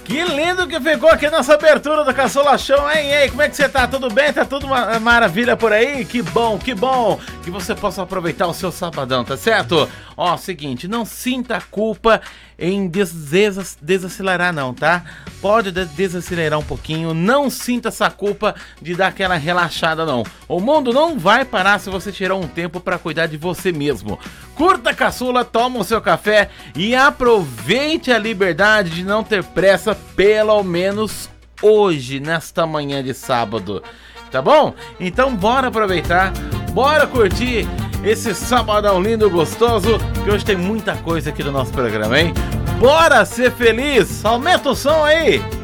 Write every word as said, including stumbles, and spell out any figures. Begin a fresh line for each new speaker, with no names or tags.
Que lindo que ficou aqui nossa abertura do Caçula Show, hein? Ei, como é que você tá? Tudo bem? Tá tudo uma maravilha por aí? Que bom, que bom que você possa aproveitar o seu sabadão, tá certo? Ó, seguinte, não sinta culpa em des des desacelerar não, tá? Pode des desacelerar um pouquinho, não sinta essa culpa de dar aquela relaxada não. O mundo não vai parar se você tirar um tempo pra cuidar de você mesmo. Curta a Caçula, toma o seu café e aproveite a liberdade de não ter pressa, pelo menos hoje, nesta manhã de sábado. Tá bom? Então bora aproveitar, bora curtir esse sabadão lindo, gostoso, que hoje tem muita coisa aqui no nosso programa, hein? Bora ser feliz! Aumenta o som aí!